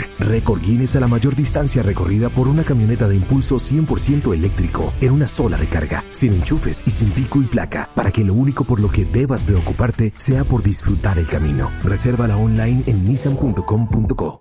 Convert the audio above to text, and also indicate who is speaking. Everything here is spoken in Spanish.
Speaker 1: Power. Récord Guinness a la mayor distancia recorrida por una camioneta de impulso 100% eléctrico en una sola recarga, sin enchufes y sin pico y placa, para que lo único por lo que debas preocuparte sea por disfrutar el camino. Resérvala online en nissan.com.co.